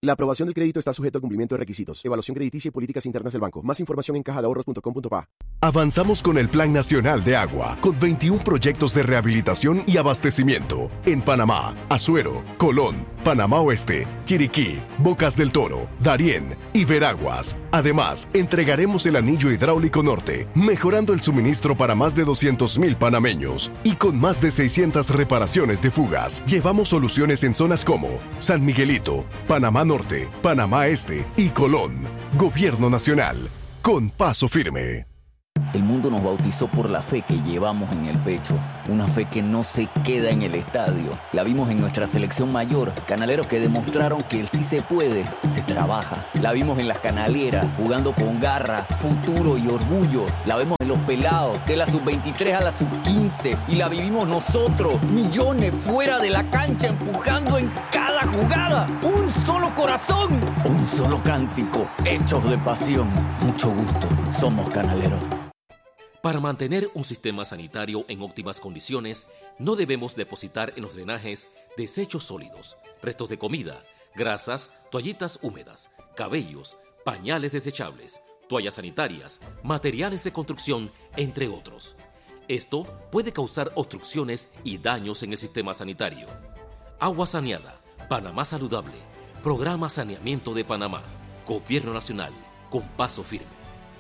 La aprobación del crédito está sujeto al cumplimiento de requisitos, evaluación crediticia y políticas internas del banco. Más información en cajadeahorros.com.pa. Avanzamos con el Plan Nacional de Agua, con 21 proyectos de rehabilitación y abastecimiento en Panamá, Azuero, Colón, Panamá Oeste, Chiriquí, Bocas del Toro, Darién y Veraguas. Además, entregaremos el anillo hidráulico norte, mejorando el suministro para más de 200,000 panameños. Y con más de 600 reparaciones de fugas, llevamos soluciones en zonas como San Miguelito, Panamá Norte, Panamá Este y Colón. Gobierno Nacional, con paso firme. El mundo nos bautizó por la fe que llevamos en el pecho. Una fe que no se queda en el estadio. La vimos en nuestra selección mayor. Canaleros que demostraron que el sí se puede, se trabaja. La vimos en las canaleras, jugando con garra, futuro y orgullo. La vemos en los pelados, de la sub-23 a la sub-15. Y la vivimos nosotros, millones fuera de la cancha, empujando en cada jugada. Un solo corazón, un solo cántico, hechos de pasión. Mucho gusto, somos canaleros. Para mantener un sistema sanitario en óptimas condiciones, no debemos depositar en los drenajes desechos sólidos, restos de comida, grasas, toallitas húmedas, cabellos, pañales desechables, toallas sanitarias, materiales de construcción, entre otros. Esto puede causar obstrucciones y daños en el sistema sanitario. Agua saneada, Panamá saludable, Programa Saneamiento de Panamá, Gobierno Nacional, con paso firme.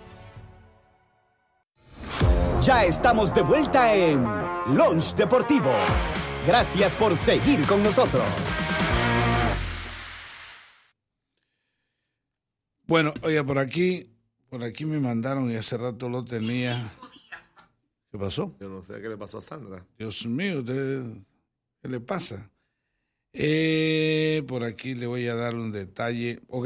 Ya estamos de vuelta en Lunch Deportivo. Gracias por seguir con nosotros. Bueno, oye, por aquí me mandaron y hace rato lo tenía. ¿Qué pasó? Yo no sé qué le pasó a Sandra. Dios mío, ¿qué le pasa? Por aquí le voy a dar un detalle. Ok.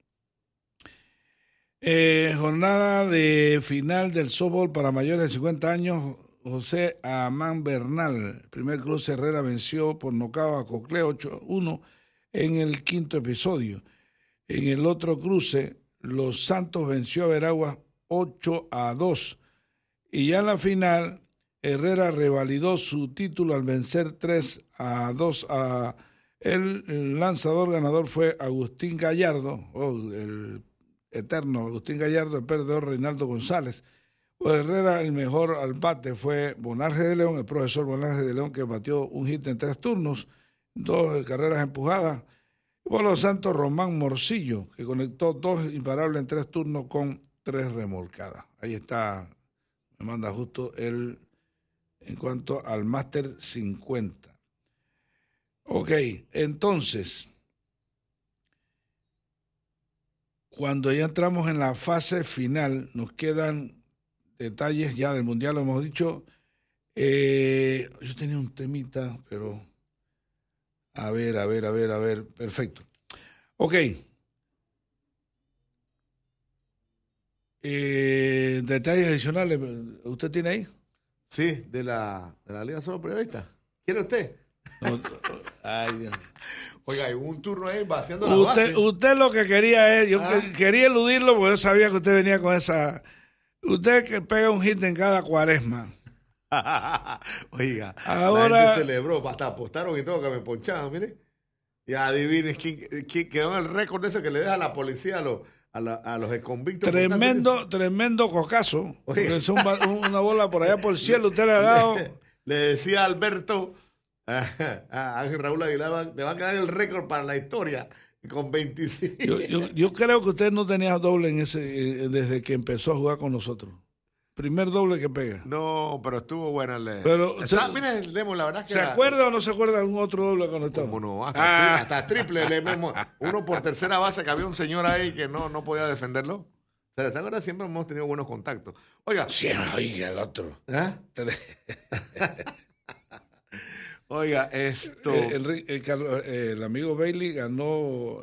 Jornada de final del softball para mayores de 50 años. José Amán Bernal, primer cruce. Herrera venció por nocaut a Coclé 8-1 en el quinto episodio. En el otro cruce, Los Santos venció a Veraguas 8-2. Y ya en la final, Herrera revalidó su título al vencer 3-2 el lanzador ganador fue Agustín Gallardo, el eterno Agustín Gallardo, el perdedor Reinaldo González. Pues Herrera, el mejor al bate fue Bonarje de León, el profesor Bonarje de León, que batió un hit en 3 turnos, 2 carreras empujadas. Por los Santos, Román Morcillo, que conectó 2 imparables en 3 turnos con 3 remolcadas. Ahí está, me manda justo en cuanto al Máster 50. Ok, entonces, cuando ya entramos en la fase final, nos quedan detalles ya del Mundial, lo hemos dicho. Yo tenía un temita, pero a ver, perfecto. Ok. Detalles adicionales, ¿usted tiene ahí? Sí, de la Liga Solo Periodista. ¿Quiere usted? No, ay, Dios. Oiga, hay un turno ahí vaciando la base. Usted lo que quería es, quería eludirlo porque yo sabía que usted venía con esa. Usted que pega un hit en cada cuaresma. Oiga, ahora la gente celebró, hasta apostaron y todo que me ponchaban, mire. Y adivinen quién quedó en el récord de ese que le deja la policía a los convictos. Tremendo cocazo. Porque es una bola por allá por el cielo, usted le ha dado. Le decía a Alberto, a Ángel Raúl Aguilar, te va a quedar el récord para la historia con 25. Yo creo que usted no tenía doble en ese desde que empezó a jugar con nosotros. Primer doble que pega. No, pero estuvo buena. Pero mira, Lemo, la verdad que... ¿Se acuerda o no se acuerda de algún otro doble cuando estaba? ¿Cómo no? Hasta triple. Uno por tercera base, que había un señor ahí que no podía defenderlo. ¿Se acuerda? Siempre hemos tenido buenos contactos. Oiga. Sí, oiga, el otro. Oiga, esto... el amigo Bailey ganó...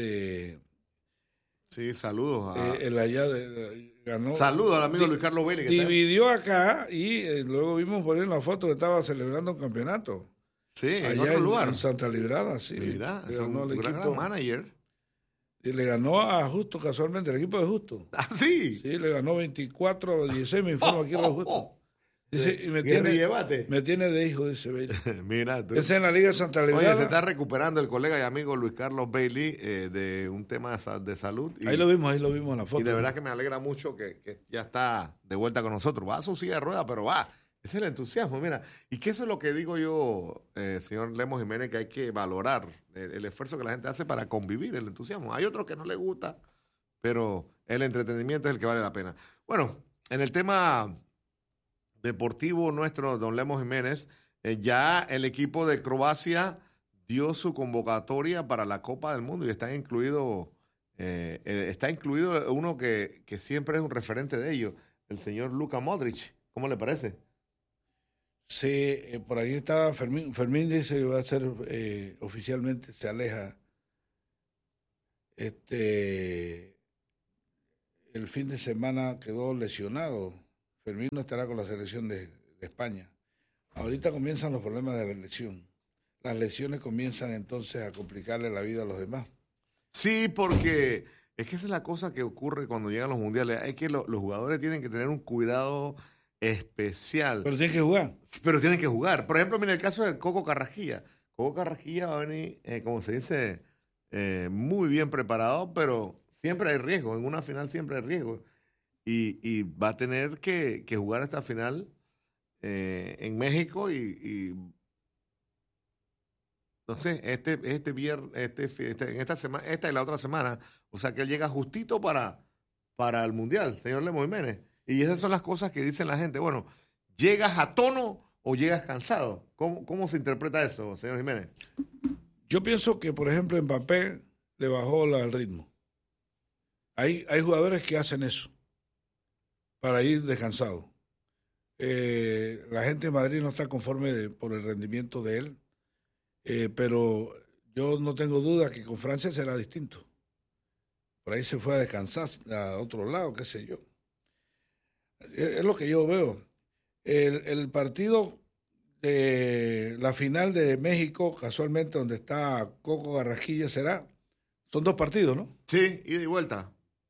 Sí, saludos. Ganó. Saludos al amigo Luis Carlos Bailey. Dividió acá y luego vimos por ahí en la foto que estaba celebrando un campeonato. Sí, allá en otro lugar. En Santa Librada, sí. Mira, es un gran manager. Y le ganó a Justo, casualmente, el equipo de Justo. ¿Ah, sí? Sí, le ganó 24-16, me informa aquí de Justo. Dice, y me tiene de hijo, dice Bailey. Mira tú. Ese es en la Liga Santa Librada. Oye, se está recuperando el colega y amigo Luis Carlos Bailey de un tema de salud. Ahí lo vimos en la foto. Y de verdad que me alegra mucho que ya está de vuelta con nosotros. Va a su silla de ruedas, pero va. Ese es el entusiasmo, mira. Y que eso es lo que digo yo, señor Lemos Jiménez, que hay que valorar el esfuerzo que la gente hace para convivir, el entusiasmo. Hay otros que no les gusta, pero el entretenimiento es el que vale la pena. Bueno, en el tema deportivo nuestro, don Lemos Jiménez, ya el equipo de Croacia dio su convocatoria para la Copa del Mundo y está incluido uno que siempre es un referente de ellos, el señor Luka Modric. ¿Cómo le parece? Sí, por ahí estaba Fermín. Fermín dice que va a ser oficialmente, se aleja. El fin de semana quedó lesionado. Fermín no estará con la selección de España. Ahorita comienzan los problemas de la lesión. Las lesiones comienzan entonces a complicarle la vida a los demás. Sí, porque es que esa es la cosa que ocurre cuando llegan los mundiales. Es que los jugadores tienen que tener un cuidado especial. Pero tienen que jugar. Pero tienen que jugar. Por ejemplo, mira el caso de Coco Carrasquilla. Coco Carrasquilla va a venir, como se dice, muy bien preparado, pero siempre hay riesgo. En una final siempre hay riesgo. Y va a tener que jugar esta final en México y no sé, este viernes, en esta semana, esta y la otra semana, o sea que él llega justito para el Mundial, señor Lemos Jiménez. Y esas son las cosas que dicen la gente. Bueno, ¿llegas a tono o llegas cansado? ¿Cómo se interpreta eso, señor Jiménez? Yo pienso que, por ejemplo, Mbappé le bajó el ritmo. Hay jugadores que hacen eso para ir descansado. La gente de Madrid no está conforme por el rendimiento de él, pero yo no tengo duda que con Francia será distinto. Por ahí se fue a descansar a otro lado, qué sé yo. Es lo que yo veo. El partido de la final de México, casualmente donde está Coco Carrasquilla, son 2 partidos, ¿no? Sí, ida y vuelta.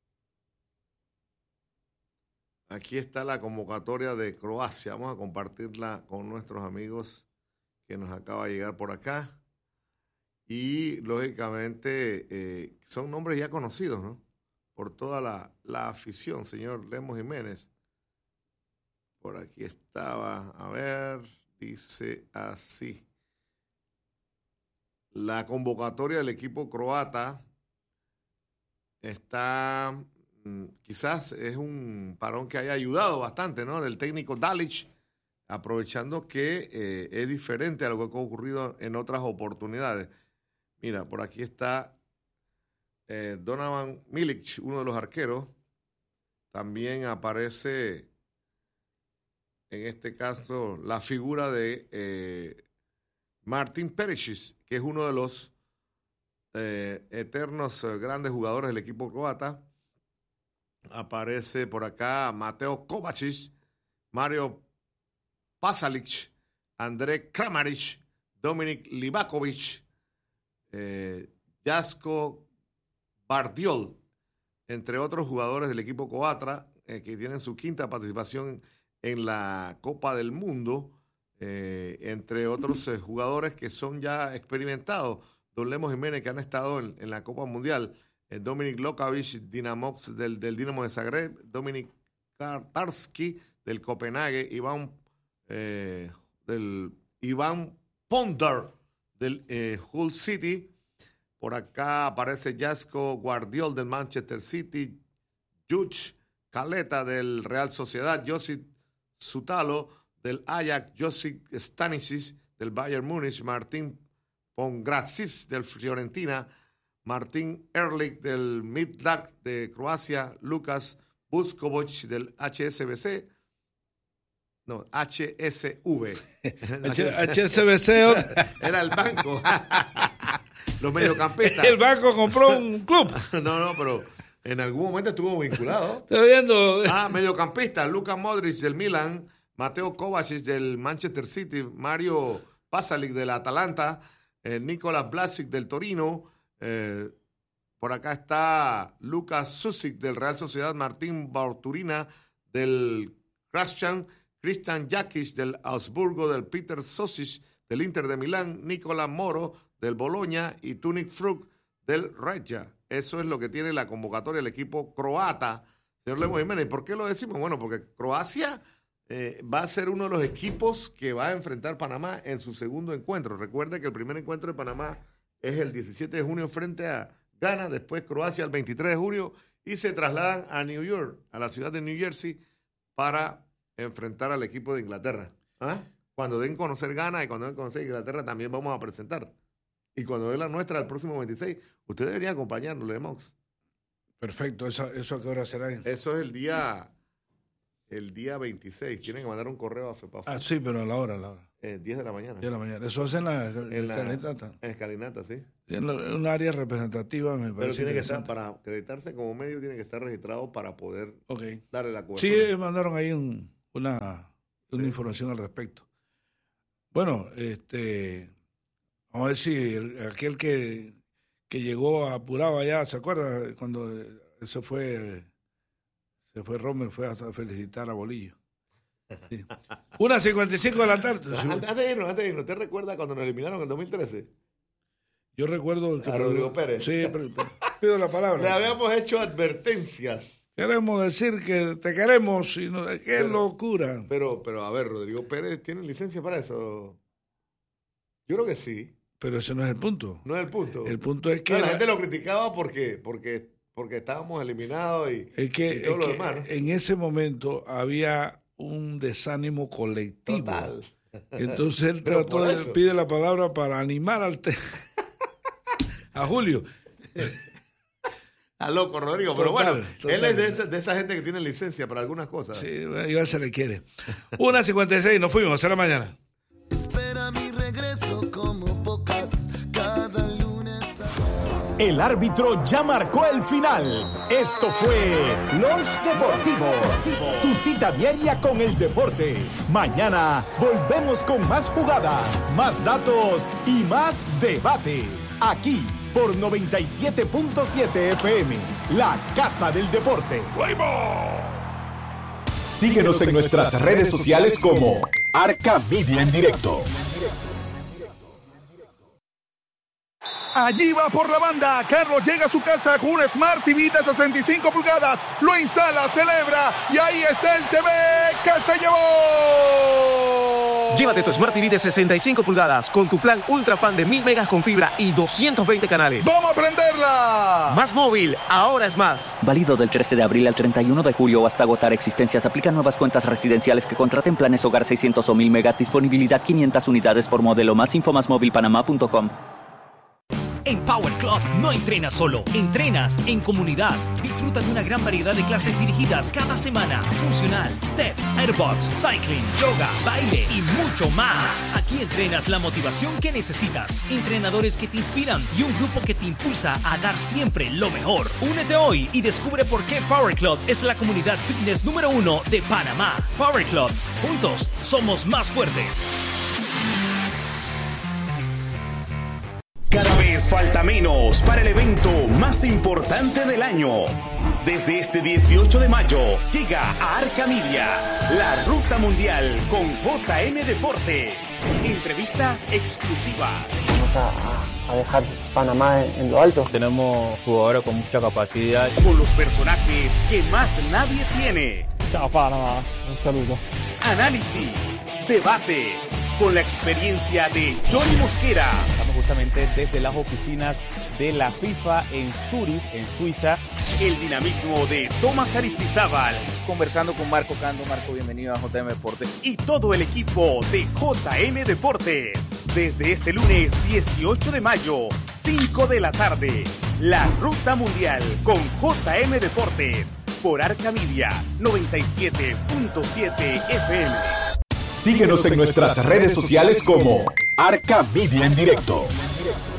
Aquí está la convocatoria de Croacia. Vamos a compartirla con nuestros amigos que nos acaba de llegar por acá. Y, lógicamente, son nombres ya conocidos, ¿no? Por toda la afición, señor Lemos Jiménez. Por aquí estaba, a ver, dice así. La convocatoria del equipo croata está... quizás es un parón que haya ayudado bastante, ¿no? Del técnico Dalic, aprovechando que es diferente a lo que ha ocurrido en otras oportunidades. Mira, por aquí está Donovan Milic, uno de los arqueros. También aparece, en este caso, la figura de Martin Perisic, que es uno de los eternos grandes jugadores del equipo croata. Aparece por acá Mateo Kovacic, Mario Pasalic, André Kramaric, Dominik Livakovic, Jasko Bardiol, entre otros jugadores del equipo croata que tienen su 5ª participación en la Copa del Mundo, entre otros jugadores que son ya experimentados. Don Lemos Jiménez, que han estado en la Copa Mundial. Dominik Lokovic, del Dinamo de Zagreb, Dominik Tarski del Copenhague, Iván Ponder del Hull City. Por acá aparece Jasko Guardiol del Manchester City, Juj Caleta del Real Sociedad, Josip Sutalo del Ajax, Josip Stanisic del Bayern Múnich, Martín Pongracic del Fiorentina, Martín Ehrlich del Midtjylland de Croacia, Lukas Buskovic del HSV. HSBC era el banco. Los mediocampistas. El banco compró un club. No, pero en algún momento estuvo vinculado. Estoy viendo. Mediocampista, Luka Modric del Milan, Mateo Kovacic del Manchester City, Mario Pasalic del Atalanta, Nicolas Vlasic del Torino. Por acá está Lucas Susic del Real Sociedad, Martín Bauturina del Krasnodar, Christian Jakic del Augsburgo, del Peter Sosic del Inter de Milán, Nicolas Moro del Bologna y Tunic Frug del Regia. Eso es lo que tiene la convocatoria del equipo croata. Señor Lemos Jiménez, ¿por qué lo decimos? Bueno, porque Croacia va a ser uno de los equipos que va a enfrentar Panamá en su segundo encuentro. Recuerde que el primer encuentro de Panamá es el 17 de junio frente a Ghana, después Croacia el 23 de julio y se trasladan a New York, a la ciudad de New Jersey, para enfrentar al equipo de Inglaterra. Cuando den conocer Ghana y cuando den conocer Inglaterra también vamos a presentar. Y cuando den la nuestra el próximo 26, usted debería acompañarnos, Lemox. Perfecto, ¿eso a qué hora será? Eso es el día 26. Tienen que mandar un correo a FEPAFO. Sí, pero a la hora. 10 de la mañana. 10 de la mañana. Eso es en la escalinata. En escalinata, sí. En un área representativa, me parece. Pero tiene que estar, para acreditarse como medio, tiene que estar registrado para poder darle la cobertura. Sí, mandaron ahí una información al respecto. Bueno, vamos a ver si aquel que llegó apurado allá, ¿se acuerda? Cuando se fue Romer, fue a felicitar a Bolillo. Sí. 1:55 de la tarde. Antes de irnos, ¿usted recuerda cuando nos eliminaron en el 2013? Yo recuerdo a Rodrigo Pérez. Sí, pido la palabra. Le habíamos hecho advertencias. Queremos decir que te queremos y no, qué locura. Pero a ver, Rodrigo Pérez tiene licencia para eso. Yo creo que sí. Pero ese no es el punto. No es el punto. El punto es que la gente lo criticaba porque estábamos eliminados y todo lo demás, ¿no? En ese momento había un desánimo colectivo. Total. Entonces él pide la palabra para animar a Julio. Está loco, Rodrigo. Pero bueno, él es de esa gente que tiene licencia para algunas cosas. Sí, igual se le quiere. 1:56, nos fuimos, hasta la mañana. Espera mi regreso como pocas cada lunes. El árbitro ya marcó el final. Esto fue Lunch Deportivo, tu cita diaria con el deporte. Mañana volvemos con más jugadas, más datos y más debate. Aquí por 97.7 FM, la Casa del Deporte. Síguenos en nuestras redes sociales como Arca Media en Directo. Allí va por la banda. Carlos llega a su casa con un Smart TV de 65 pulgadas. Lo instala, celebra y ahí está el TV que se llevó. Llévate tu Smart TV de 65 pulgadas con tu plan Ultra Fan de 1000 megas con fibra y 220 canales. ¡Vamos a prenderla! Más móvil, ahora es más. Válido del 13 de abril al 31 de julio o hasta agotar existencias. Aplican nuevas cuentas residenciales que contraten planes hogar 600 o 1000 megas. Disponibilidad 500 unidades por modelo. Más info masmovilpanamá.com. En Power Club no entrenas solo, entrenas en comunidad. Disfruta de una gran variedad de clases dirigidas cada semana. Funcional, step, airbox, cycling, yoga, baile y mucho más. Aquí entrenas la motivación que necesitas, entrenadores que te inspiran y un grupo que te impulsa a dar siempre lo mejor. Únete hoy y descubre por qué Power Club es la comunidad fitness número 1 de Panamá. Power Club, juntos somos más fuertes. Cada vez falta menos para el evento más importante del año. Desde este 18 de mayo llega a Arca Media, la ruta mundial con JM Deportes. Entrevistas exclusivas. Vamos a dejar Panamá en lo alto. Tenemos jugadores con mucha capacidad. Con los personajes que más nadie tiene. Chao Panamá, un saludo. Análisis, debates, con la experiencia de Johnny Mosquera. Estamos justamente desde las oficinas de la FIFA en Zurich, en Suiza. El dinamismo de Tomás Aristizábal. Conversando con Marco Cando. Marco, bienvenido a JM Deportes. Y todo el equipo de JM Deportes. Desde este lunes 18 de mayo, 5 de la tarde. La Ruta Mundial con JM Deportes. Por Arca Media 97.7 FM. Síguenos en nuestras redes sociales como Arca Media en Directo.